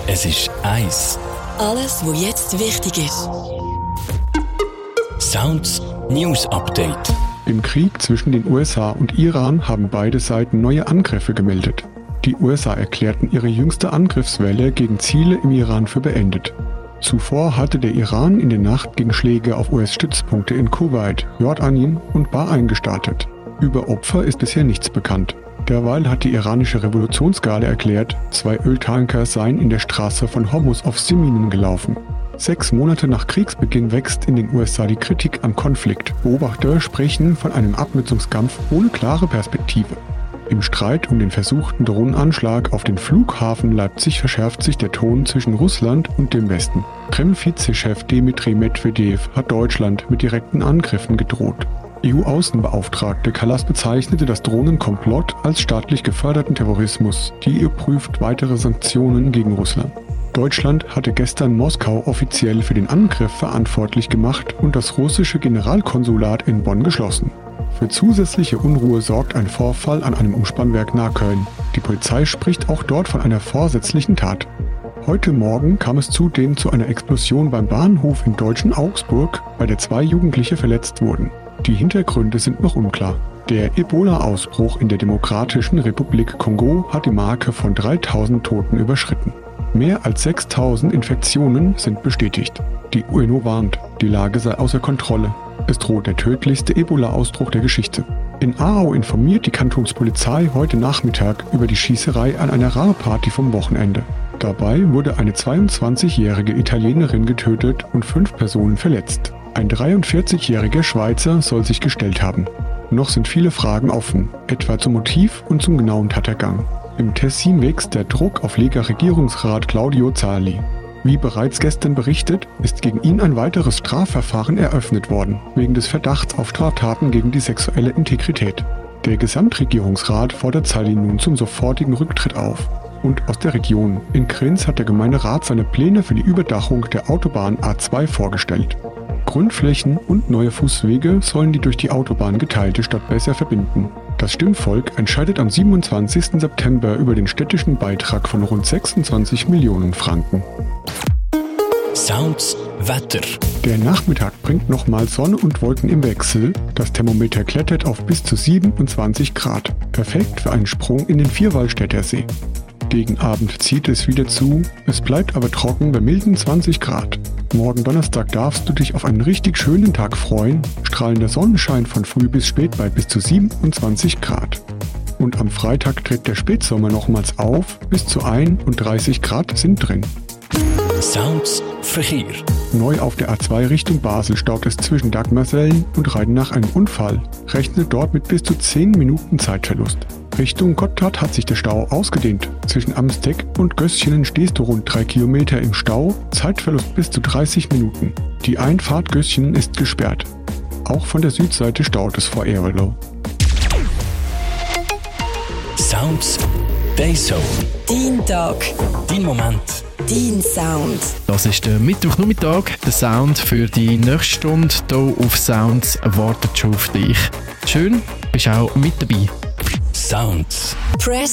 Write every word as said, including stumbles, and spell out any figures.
Es ist eins. Alles, was jetzt wichtig ist. Sounds News Update. Im Krieg zwischen den U S A und Iran haben beide Seiten neue Angriffe gemeldet. Die U S A erklärten ihre jüngste Angriffswelle gegen Ziele im Iran für beendet. Zuvor hatte der Iran in der Nacht gegen Schläge auf U S-Stützpunkte in Kuwait, Jordanien und Bahrain gestartet. Über Opfer ist bisher nichts bekannt. Derweil hat die iranische Revolutionsgarde erklärt, zwei Öltanker seien in der Straße von Hormuz auf Seeminen gelaufen. Sechs Monate nach Kriegsbeginn wächst in den U S A die Kritik am Konflikt. Beobachter sprechen von einem Abnutzungskampf ohne klare Perspektive. Im Streit um den versuchten Drohnenanschlag auf den Flughafen Leipzig verschärft sich der Ton zwischen Russland und dem Westen. Kreml-Vizechef Dmitri Medvedev hat Deutschland mit direkten Angriffen gedroht. E U-Außenbeauftragte Kallas bezeichnete das Drohnenkomplott als staatlich geförderten Terrorismus. Die E U prüft weitere Sanktionen gegen Russland. Deutschland hatte gestern Moskau offiziell für den Angriff verantwortlich gemacht und das russische Generalkonsulat in Bonn geschlossen. Für zusätzliche Unruhe sorgt ein Vorfall an einem Umspannwerk nahe Köln. Die Polizei spricht auch dort von einer vorsätzlichen Tat. Heute Morgen kam es zudem zu einer Explosion beim Bahnhof im deutschen Augsburg, bei der zwei Jugendliche verletzt wurden. Die Hintergründe sind noch unklar. Der Ebola-Ausbruch in der Demokratischen Republik Kongo hat die Marke von dreitausend Toten überschritten. Mehr als sechstausend Infektionen sind bestätigt. Die U N O warnt, die Lage sei außer Kontrolle. Es droht der tödlichste Ebola-Ausbruch der Geschichte. In Aarau informiert die Kantonspolizei heute Nachmittag über die Schießerei an einer Rave-Party vom Wochenende. Dabei wurde eine zweiundzwanzigjährige Italienerin getötet und fünf Personen verletzt. Ein dreiundvierzigjähriger Schweizer soll sich gestellt haben. Noch sind viele Fragen offen, etwa zum Motiv und zum genauen Tathergang. Im Tessin wächst der Druck auf Lega Regierungsrat Claudio Zali. Wie bereits gestern berichtet, ist gegen ihn ein weiteres Strafverfahren eröffnet worden, wegen des Verdachts auf Straftaten gegen die sexuelle Integrität. Der Gesamtregierungsrat fordert Zali nun zum sofortigen Rücktritt auf. Und aus der Region. In Kriens hat der Gemeinderat seine Pläne für die Überdachung der Autobahn A zwei vorgestellt. Grundflächen und neue Fußwege sollen die durch die Autobahn geteilte Stadt besser verbinden. Das Stimmvolk entscheidet am siebenundzwanzigsten September über den städtischen Beitrag von rund sechsundzwanzig Millionen Franken. Sounds Wetter. Der Nachmittag bringt nochmal Sonne und Wolken im Wechsel. Das Thermometer klettert auf bis zu siebenundzwanzig Grad. Perfekt für einen Sprung in den Vierwaldstätter See. Gegen Abend zieht es wieder zu, es bleibt aber trocken bei milden zwanzig Grad. Morgen Donnerstag darfst du dich auf einen richtig schönen Tag freuen. Strahlender Sonnenschein von früh bis spät bei bis zu siebenundzwanzig Grad. Und am Freitag tritt der Spätsommer nochmals auf, bis zu einunddreißig Grad sind drin. Sounds Verkehr. Neu auf der A zwei Richtung Basel staut es zwischen Dagmersellen und Reiden nach einem Unfall. Rechne dort mit bis zu zehn Minuten Zeitverlust. Richtung Gotthard hat sich der Stau ausgedehnt. Zwischen Amsteck und Gößchenen stehst du rund drei Kilometer im Stau, Zeitverlust bis zu dreißig Minuten. Die Einfahrt Gößchenen ist gesperrt. Auch von der Südseite staut es vor Erelo. Sounds Dayzone. Dein Tag. Dein Moment. Dein Sound. Das ist der Mittwochnachmittag. Der Sound für die nächste Stunde hier auf Sounds wartet schon auf dich. Schön, bist auch mit dabei. Sounds. Press